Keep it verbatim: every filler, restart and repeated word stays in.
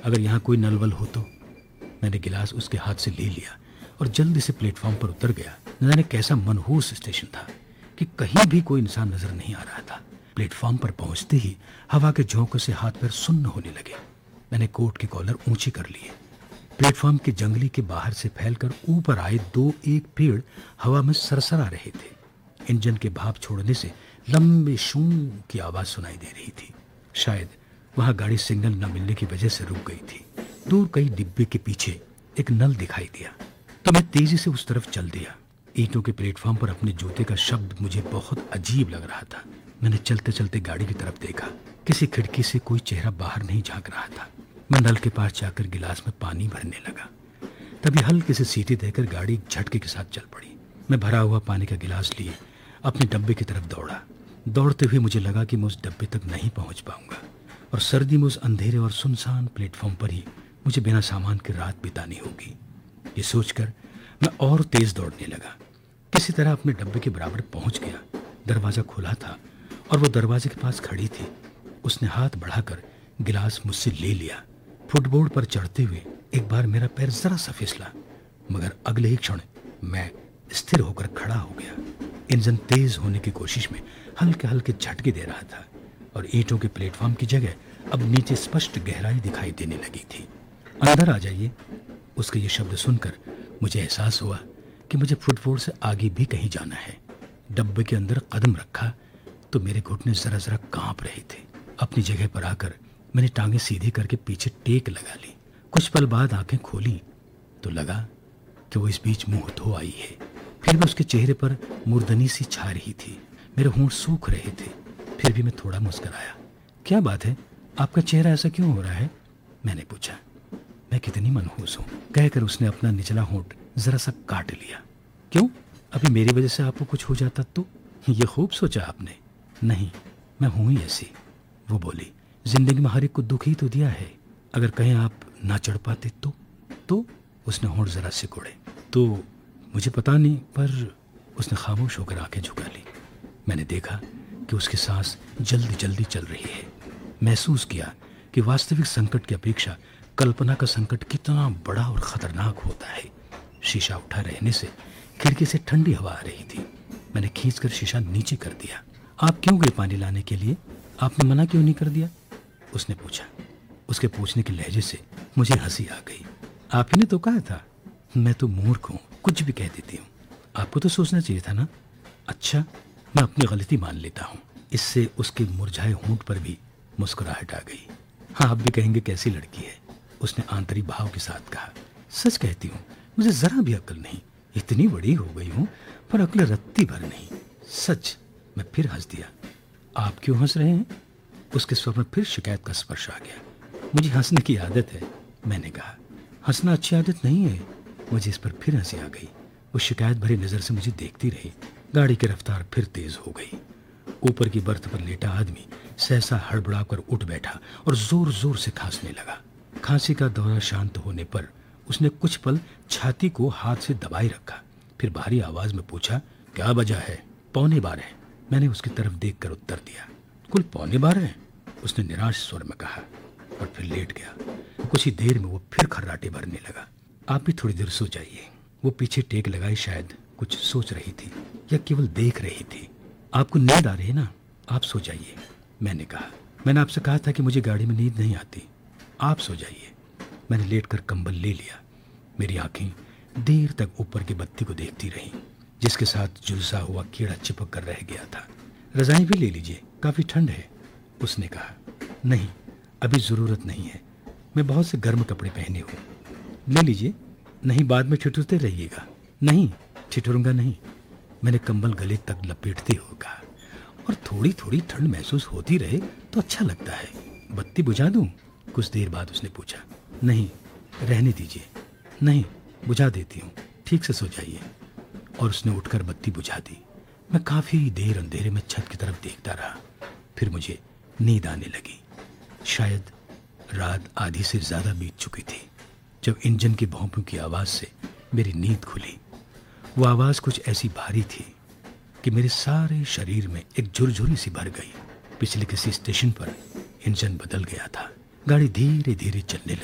अगर यहाँ कोई नलवल हो तो। मैंने गिलास उसके हाथ से ले लिया और जल्दी से प्लेटफॉर्म पर उतर गया। न जाने कैसा मनहूस स्टेशन था कि कहीं भी कोई इंसान नजर नहीं आ रहा था। प्लेटफॉर्म पर पहुंचते ही हवा के झोंकों से हाथ पैर सुन्न होने लगे। मैंने कोट के कॉलर ऊंची कर लिए। प्लेटफॉर्म के जंगली के बाहर से फैलकर ऊपर आए दो एक पेड़ हवा में सरसरा रहे थे। इंजन के भाप छोड़ने से लंबे शू की आवाज सुनाई दे रही थी। शायद वहां गाड़ी सिग्नल न मिलने की वजह से रुक गई थी। दूर कई डिब्बे के पीछे एक नल दिखाई दिया तो मैं तेजी से उस तरफ चल दिया। ईंटों के प्लेटफॉर्म पर अपने जूते का शब्द मुझे बहुत अजीब लग रहा था। मैंने चलते चलते गाड़ी की तरफ देखा। किसी खिड़की से कोई चेहरा बाहर नहीं झांक रहा था। मैं नल के पास जाकर गिलास में पानी भरने लगा। तभी हल्की से सीटी देकर गाड़ी एक झटके के साथ चल पड़ी। मैं भरा हुआ पानी का गिलास लिए अपने डब्बे की तरफ दौड़ा। दौड़ते हुए मुझे लगा कि मैं उस डब्बे तक नहीं पहुंच पाऊंगा और सर्दी में उस अंधेरे और सुनसान प्लेटफॉर्म पर ही मुझे बिना सामान के रात बितानी होगी। ये सोचकर मैं और तेज दौड़ने लगा। किसी तरह अपने डब्बे के बराबर पहुंच गया। दरवाजा खुला था और वो दरवाजे के पास खड़ी थी। उसने हाथ बढ़ाकर गिलास मुझसे ले लिया। फुटबोर्ड पर चढ़ते हुए एक बार मेरा पैर जरा सा फिसला, मगर अगले ही क्षण मैं स्थिर होकर खड़ा हो गया। इंजन तेज होने की कोशिश में हल्के हल्के झटके दे रहा था और ईंटों के प्लेटफॉर्म की जगह अब नीचे स्पष्ट गहराई दिखाई देने लगी थी। अंदर आ जाइए। उसके ये शब्द सुनकर मुझे एहसास हुआ कि मुझे फुटबोर्ड से आगे भी कहीं जाना है। डब्बे के अंदर कदम रखा तो मेरे घुटने जरा जरा कांप रहे थे। अपनी जगह पर आकर मैंने टांगे सीधी करके पीछे टेक लगा ली। कुछ पल बाद आंखें खोली तो लगा कि वो इस बीच मुंह धो आई है। फिर भी उसके चेहरे पर मुर्दनी सी छा रही थी। मेरे होंठ सूख रहे थे। फिर भी मैं थोड़ा मुस्कुराया। क्या बात है, आपका चेहरा ऐसा क्यों हो रहा है? मैंने पूछा। मैं कितनी मनहूस हूँ, कहकर उसने अपना निचला होंठ जरा सा काट लिया। क्यों? अभी मेरी वजह से आपको कुछ हो जाता तो? ये खूब सोचा आपने। नहीं, मैं हूं ही ऐसी, वो बोली। जिंदगी में हर एक को दुख ही तो दिया है। अगर कहीं आप ना चढ़ पाते तो? तो उसने होंठ जरा सिकोड़े। तो मुझे पता नहीं, पर उसने खामोश होकर आंखें झुका ली। मैंने देखा कि उसकी सांस जल्दी जल्दी चल रही है। महसूस किया कि वास्तविक संकट की अपेक्षा कल्पना का संकट कितना बड़ा और खतरनाक होता है। शीशा उठा रहने से खिड़की से ठंडी हवा आ रही थी। मैंने खींचकर शीशा नीचे कर दिया। आप क्यों गए पानी लाने के लिए? आपने मना क्यों नहीं कर दिया? उसने पूछा। उसके पूछने के लहजे से मुझे हंसी आ गई। आप ही ने तो कहा था। मैं तो मूर्ख हूँ, कुछ भी कह देती हूँ। आपको तो सोचना चाहिए था ना। अच्छा, मैं अपनी गलती मान लेता हूँ। इससे उसके मुरझाए होंठ पर भी मुस्कुराहट आ गई। हाँ, आप भी कहेंगे कैसी लड़की है, उसने आंतरिक भाव के साथ कहा। सच कहती हूँ, मुझे जरा भी अक्ल नहीं। इतनी बड़ी हो गई हूँ पर अक्ल रत्ती भर नहीं। सच। मैं फिर हंस दिया। आप क्यों हंस रहे हैं? उसके स्वर में फिर शिकायत का स्पर्श आ गया। मुझे हंसने की आदत है, मैंने कहा। हंसना अच्छी आदत नहीं है। मुझे इस पर फिर हंसी आ गई। वो शिकायत भरी नजर से मुझे देखती रही। गाड़ी की रफ्तार फिर तेज हो गई। ऊपर की बर्थ पर लेटा आदमी सहसा हड़बड़ाकर उठ बैठा और जोर जोर से खांसने लगा। खांसी का दौरा शांत होने पर उसने कुछ पल छाती को हाथ से दबाए रखा। फिर भारी आवाज में पूछा, क्या वजह है? पौने बारह। मैंने उसकी तरफ देखकर उत्तर दिया। कुल पौने बारह? उसने निराश स्वर में कहा और फिर लेट गया। कुछ ही देर में वो फिर खर्राटे भरने लगा। आप भी थोड़ी देर सो जाइए। वो पीछे टेक लगाई, शायद कुछ सोच रही थी या केवल देख रही थी। आपको नींद आ रही है ना, आप सो जाइए, मैंने कहा। मैंने आपसे कहा था कि मुझे गाड़ी में नींद नहीं आती। आप सो जाइए। मैंने लेटकर कंबल ले लिया। मेरी आंखें देर तक ऊपर की बत्ती को देखती रहीं, जिसके साथ झुलसा हुआ कीड़ा चिपक कर रह गया था। रजाई भी ले लीजिए, काफी ठंड है, उसने कहा। नहीं, अभी जरूरत नहीं है, मैं बहुत से गर्म कपड़े पहने हूँ। ले लीजिए। नहीं, बाद में ठिठुरते रहिएगा। नहीं, ठिठुरूंगा नहीं, मैंने कंबल गले तक लपेटते हुए कहा। और थोड़ी थोड़ी ठंड महसूस होती रहे तो अच्छा लगता है। बत्ती बुझा दूं? कुछ देर बाद उसने पूछा। नहीं, रहने दीजिए। नहीं, बुझा देती हूँ, ठीक से सो जाइए। और उसने उठकर बत्ती बुझा दी। मैं काफी देर अंधेरे में छत की तरफ देखता रहा। फिर मुझे नींद आने लगी। शायद रात आधी से ज्यादा बीत चुकी थी जब इंजन की भौंपों की आवाज से मेरी नींद खुली। वो आवाज कुछ ऐसी भारी थी कि मेरे सारे शरीर में एक झुरझुरी सी भर गई। पिछले किसी स्टेशन पर इंजन बदल गया था। गाड़ी धीरे धीरे चलने लगी।